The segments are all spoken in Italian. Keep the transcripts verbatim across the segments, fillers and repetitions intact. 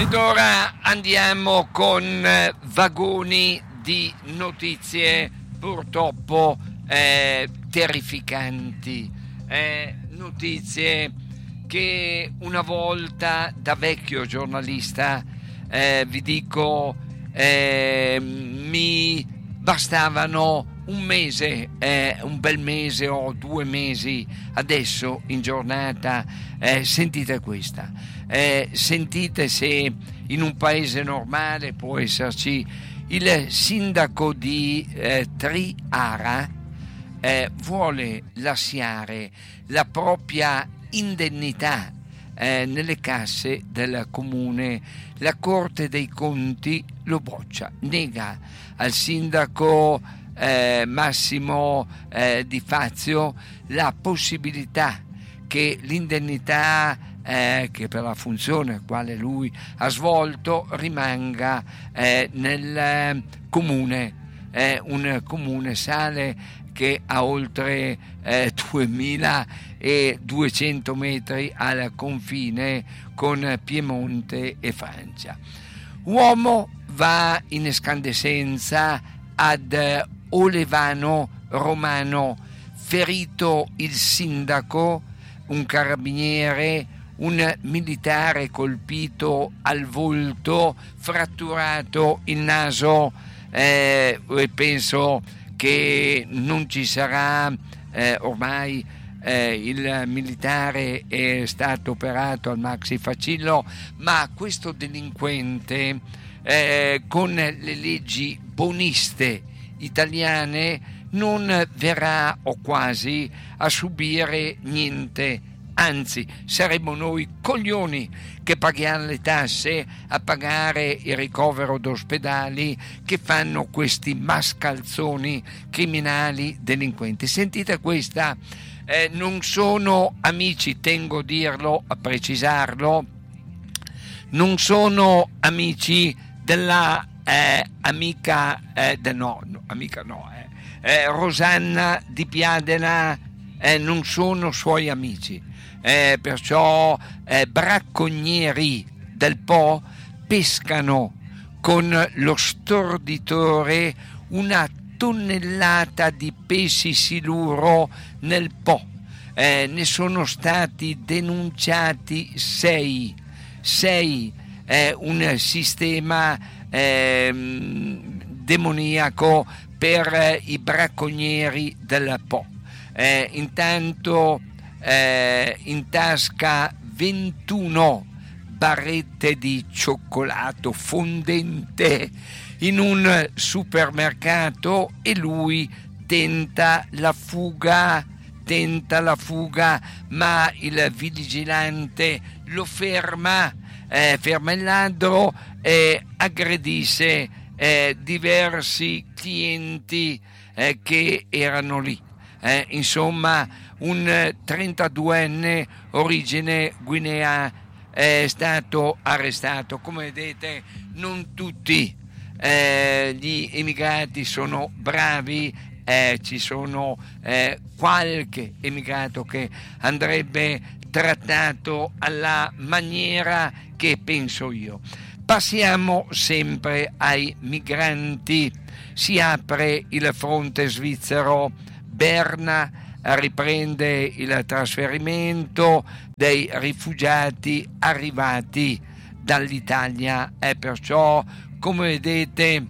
Ed ora andiamo con eh, vagoni di notizie purtroppo eh, terrificanti, eh, notizie che una volta da vecchio giornalista eh, vi dico eh, mi bastavano un mese, eh, un bel mese o due mesi. Adesso in giornata eh, sentite questa, eh, sentite se in un paese normale può esserci il sindaco di eh, Triara eh, vuole lasciare la propria indennità eh, nelle casse del comune. La Corte dei Conti lo boccia, nega al sindaco eh, Massimo eh, Di Fazio la possibilità che l'indennità eh, che per la funzione quale lui ha svolto rimanga eh, nel eh, comune, eh, un comune sale che ha oltre eh, duemiladuecento metri al confine con Piemonte e Francia. Uomo va in escandescenza ad Olevano Romano, ferito il sindaco, un carabiniere, un militare colpito al volto, fratturato il naso, eh, penso che non ci sarà eh, ormai eh, il militare è stato operato al maxifacillo, ma questo delinquente eh, con le leggi boniste italiane non verrà o quasi a subire niente, anzi saremmo noi coglioni che paghiamo le tasse a pagare il ricovero d'ospedali che fanno questi mascalzoni criminali delinquenti. Sentite questa, eh, non sono amici, tengo a dirlo, a precisarlo, non sono amici della eh, amica eh, de, no, no, amica no, eh, eh, Rosanna Di Piadena, eh, non sono suoi amici. Eh, perciò eh, bracconieri del Po pescano con lo storditore una tonnellata di pesci siluro nel Po. Eh, ne sono stati denunciati sei, sei eh, un sistema eh, demoniaco per eh, i bracconieri del Po. Eh, intanto Eh, in tasca ventuno barrette di cioccolato fondente in un supermercato e lui tenta la fuga, tenta la fuga, ma il vigilante lo ferma, eh, ferma il ladro e aggredisce eh, diversi clienti eh, che erano lì. Eh, insomma, un trentaduenne origine Guinea è stato arrestato. Come vedete, non tutti eh, gli immigrati sono bravi, eh, ci sono eh, qualche immigrato che andrebbe trattato alla maniera che penso io. Passiamo sempre ai migranti. Si apre il fronte svizzero, Berna riprende il trasferimento dei rifugiati arrivati dall'Italia e perciò, come vedete,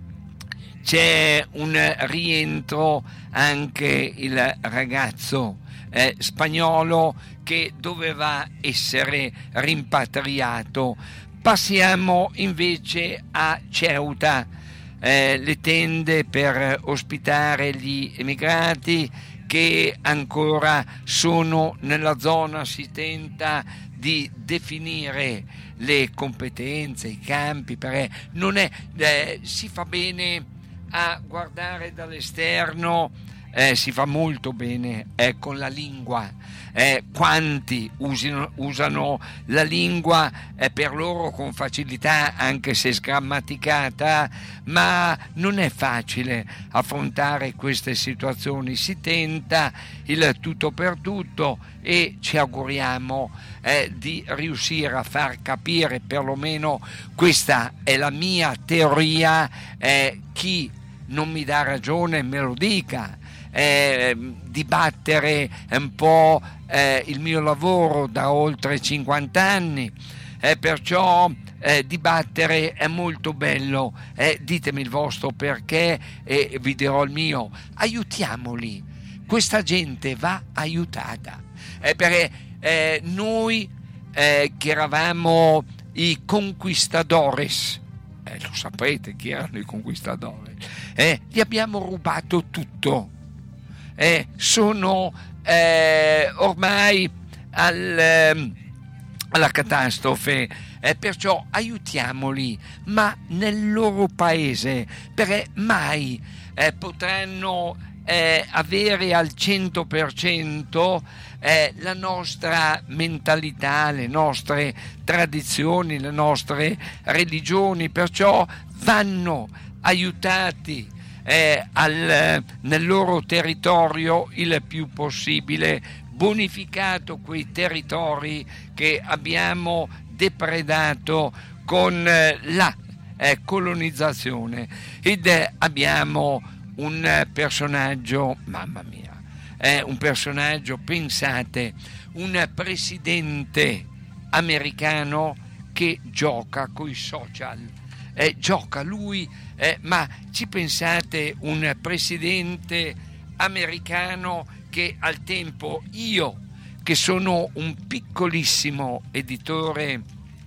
c'è un rientro. Anche il ragazzo eh, spagnolo che doveva essere rimpatriato. Passiamo invece a Ceuta, eh, le tende per ospitare gli emigrati che ancora sono nella zona. Si tenta di definire le competenze, i campi, perché non è, eh, si fa bene a guardare dall'esterno eh, si fa molto bene eh, con la lingua. Eh, quanti usino, usano la lingua eh, per loro con facilità, anche se sgrammaticata, ma non è facile affrontare queste situazioni. Si tenta il tutto per tutto e ci auguriamo eh, di riuscire a far capire, perlomeno questa è la mia teoria, eh, chi non mi dà ragione me lo dica. Eh, dibattere un po' eh, il mio lavoro da oltre cinquanta anni, eh, perciò eh, dibattere è molto bello, eh, ditemi il vostro perché e vi dirò il mio. Aiutiamoli, questa gente va aiutata, eh, perché eh, noi eh, che eravamo i conquistadores, eh, lo saprete chi erano i conquistadores, eh, gli abbiamo rubato tutto. Eh, sono eh, ormai al, eh, alla catastrofe, eh, perciò aiutiamoli, ma nel loro paese, perché mai eh, potranno eh, avere al cento per cento eh, la nostra mentalità, le nostre tradizioni, le nostre religioni, perciò vanno aiutati Eh, al, nel loro territorio il più possibile, bonificato quei territori che abbiamo depredato con eh, la eh, colonizzazione. Ed eh, abbiamo un eh, personaggio, mamma mia, eh, un personaggio, pensate, un presidente americano che gioca coi social. Eh, gioca lui, eh, ma ci pensate, un presidente americano che al tempo io, che sono un piccolissimo editore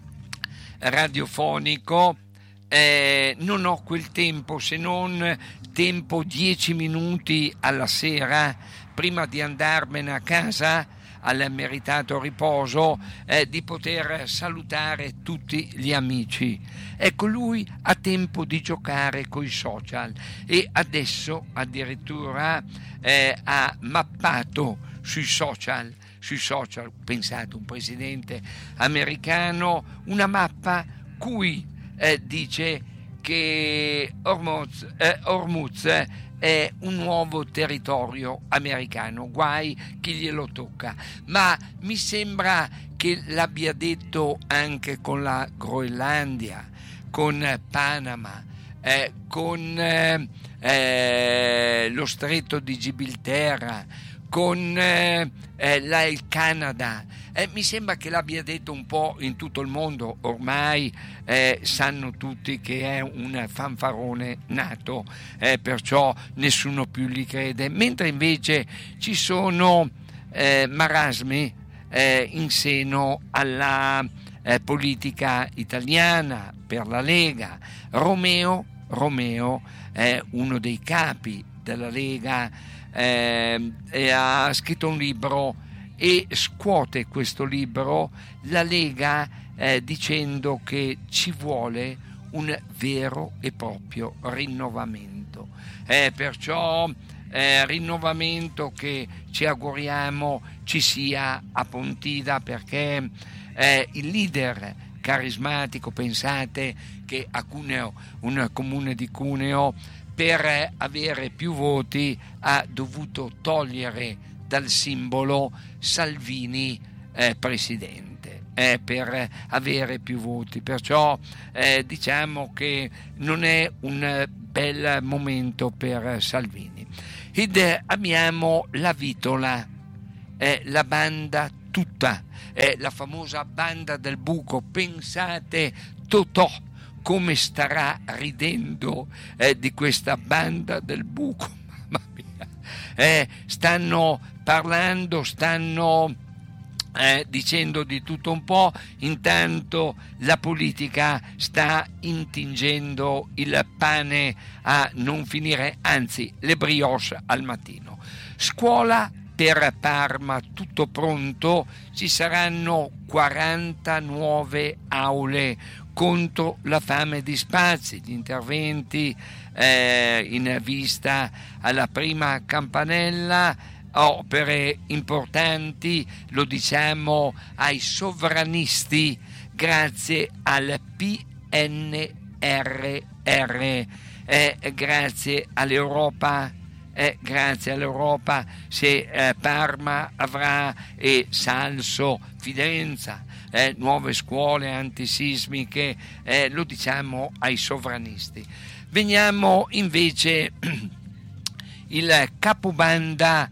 radiofonico, eh, non ho quel tempo, se non tempo dieci minuti alla sera prima di andarmene a casa al meritato riposo, eh, di poter salutare tutti gli amici. Ecco, lui ha tempo di giocare coi social e adesso addirittura eh, ha mappato sui social, sui social, pensate, un presidente americano, una mappa cui eh, dice che Hormuz, eh, Hormuz è un nuovo territorio americano, guai chi glielo tocca, ma mi sembra che l'abbia detto anche con la Groenlandia, con Panama, eh, con eh, eh, lo stretto di Gibilterra, con eh, eh, la, il Canada. Eh, mi sembra che l'abbia detto un po' in tutto il mondo, ormai eh, sanno tutti che è un fanfarone nato, eh, perciò nessuno più gli crede, mentre invece ci sono eh, marasmi eh, in seno alla eh, politica italiana per la Lega. Romeo, Romeo è uno dei capi della Lega, eh, e ha scritto un libro e scuote questo libro la Lega eh, dicendo che ci vuole un vero e proprio rinnovamento, eh, perciò eh, rinnovamento che ci auguriamo ci sia a Pontida, perché eh, il leader carismatico, pensate che a Cuneo, un comune di Cuneo, per avere più voti ha dovuto togliere dal simbolo Salvini eh, presidente, eh, per avere più voti, perciò eh, diciamo che non è un bel momento per Salvini. Ed eh, abbiamo la Vitola, eh, la banda tutta, eh, la famosa banda del buco, pensate Totò come starà ridendo eh, di questa banda del buco, mamma mia. Eh, stanno parlando, stanno eh, dicendo di tutto un po', intanto la politica sta intingendo il pane a non finire, anzi le brioche al mattino. Scuola per Parma, tutto pronto, ci saranno quaranta nuove aule contro la fame di spazi, gli interventi eh, in vista alla prima campanella, opere importanti, lo diciamo ai sovranisti, grazie al P N R R, eh, grazie all'Europa. Eh, grazie all'Europa se eh, Parma avrà e Salso Fidenza, eh, nuove scuole antisismiche, eh, lo diciamo ai sovranisti. Veniamo invece il capobanda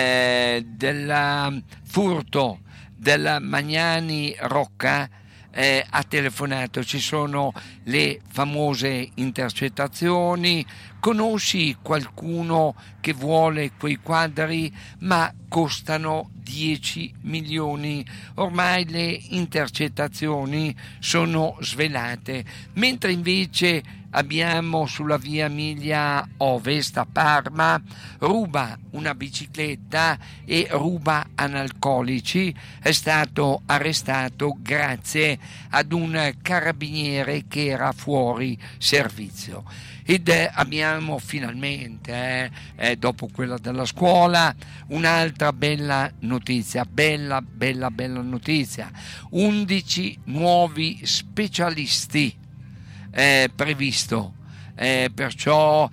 eh, del furto della Magnani Rocca eh, ha telefonato, ci sono le famose intercettazioni. Conosci qualcuno che vuole quei quadri, ma costano dieci milioni? Ormai le intercettazioni sono svelate, mentre invece abbiamo sulla via Miglia Ovest a Parma, ruba una bicicletta e ruba analcolici, è stato arrestato grazie ad un carabiniere che era fuori servizio. Ed eh, abbiamo finalmente, eh, eh, dopo quella della scuola, un'altra bella notizia, bella, bella, bella notizia. undici nuovi specialisti eh, previsto. Eh, perciò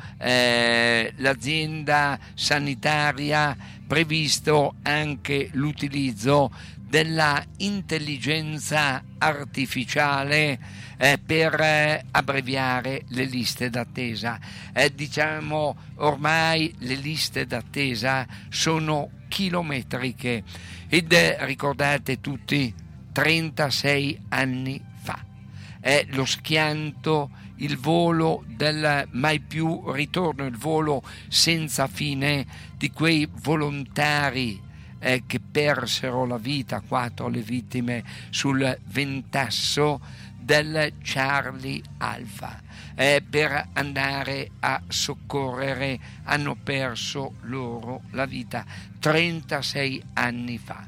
eh, l'azienda sanitaria previsto anche l'utilizzo della intelligenza artificiale eh, per eh, abbreviare le liste d'attesa. Eh, diciamo ormai le liste d'attesa sono chilometriche ed eh, ricordate tutti trentasei anni fa è lo schianto, il volo del mai più ritorno, il volo senza fine di quei volontari eh, che persero la vita, quattro le vittime sul Ventasso del Charlie Alpha, eh, per andare a soccorrere, hanno perso loro la vita trentasei anni fa.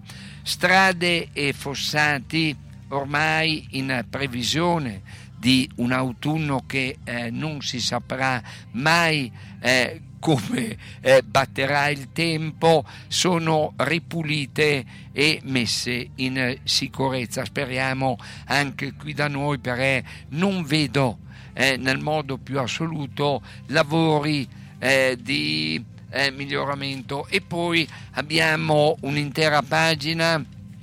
Strade e fossati ormai in previsione di un autunno che eh, non si saprà mai eh, come eh, batterà il tempo, sono ripulite e messe in sicurezza. Speriamo anche qui da noi, perché non vedo eh, nel modo più assoluto lavori eh, di eh, miglioramento. E poi abbiamo un'intera pagina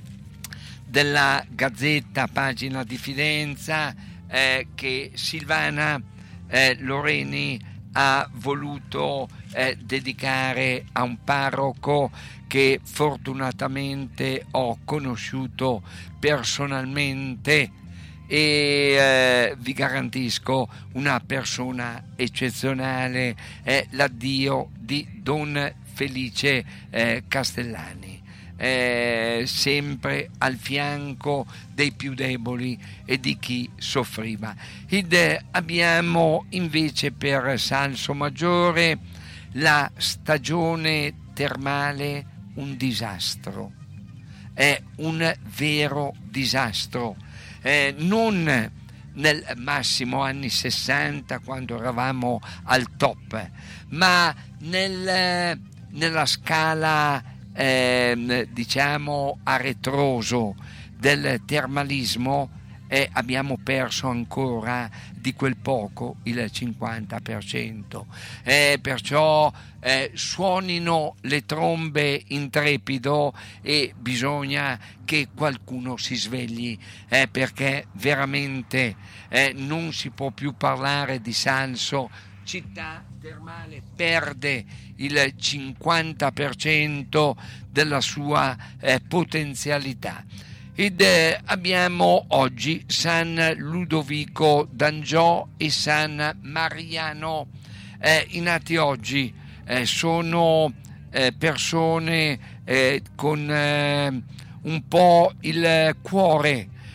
della Gazzetta, pagina di Fidenza, eh, che Silvana eh, Loreni ha voluto eh, dedicare a un parroco che fortunatamente ho conosciuto personalmente e eh, vi garantisco una persona eccezionale, è l'addio di Don Felice eh, Castellani. Eh, sempre al fianco dei più deboli e di chi soffriva. Ed eh, abbiamo invece per Salso Maggiore la stagione termale, un disastro, è un vero disastro, eh, non nel massimo anni sessanta quando eravamo al top, ma nel, nella scala Eh, diciamo a ritroso del termalismo eh, abbiamo perso ancora di quel poco il cinquanta per cento, eh, perciò eh, suonino le trombe in trepido e bisogna che qualcuno si svegli, eh, perché veramente eh, non si può più parlare di Salso città termale, perde il cinquanta per cento della sua eh, potenzialità. Ed eh, abbiamo oggi San Ludovico d'Angiò e San Mariano. Eh, I nati oggi eh, sono eh, persone eh, con eh, un po' il cuore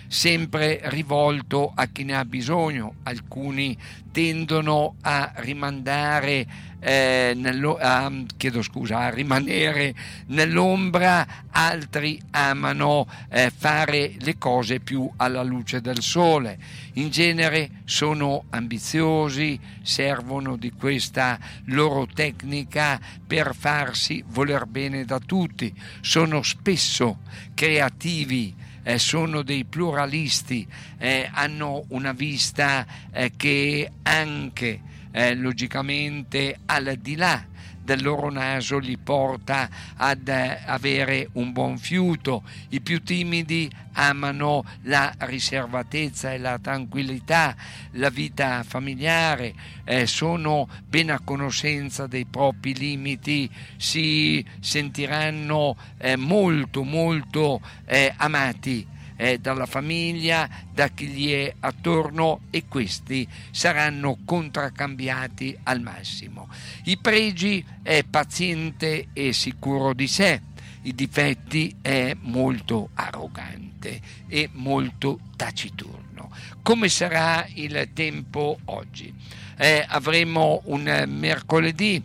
sempre rivolto a chi ne ha bisogno. Alcuni tendono a rimandare eh, nello, a, chiedo scusa, a rimanere nell'ombra, altri amano eh, fare le cose più alla luce del sole. In genere sono ambiziosi, servono di questa loro tecnica per farsi voler bene da tutti, sono spesso creativi, Eh, sono dei pluralisti, eh, hanno una vista eh, che anche eh, logicamente al di là del loro naso li porta ad eh, avere un buon fiuto. I più timidi amano la riservatezza e la tranquillità, la vita familiare, eh, sono ben a conoscenza dei propri limiti, si sentiranno eh, molto molto eh, amati eh, dalla famiglia, da chi gli è attorno, e questi saranno contraccambiati al massimo. I pregi è paziente e sicuro di sé, i difetti è molto arrogante e molto taciturno. Come sarà il tempo oggi? Eh, avremo un mercoledì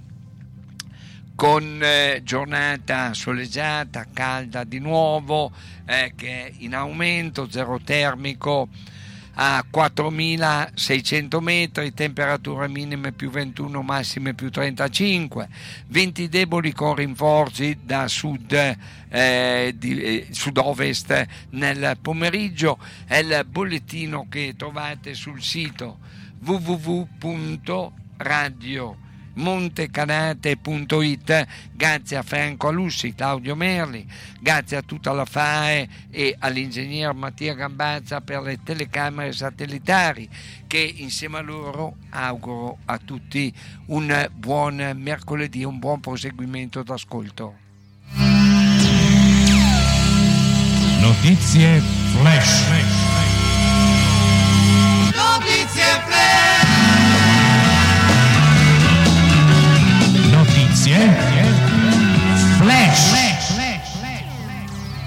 con eh, giornata soleggiata, calda di nuovo, eh, che è in aumento, zero termico a quattromilaseicento metri, temperature minime più ventuno, massime più trentacinque, venti deboli con rinforzi da sud eh, di, eh, sud-ovest nel pomeriggio. È il bollettino che trovate sul sito w w w punto radio montecanate punto it. Grazie a Franco Alussi, Claudio Merli, grazie a tutta la F A E e all'ingegner Mattia Gambazza per le telecamere satellitari, che insieme a loro auguro a tutti un buon mercoledì, un buon proseguimento d'ascolto. Notizie flash.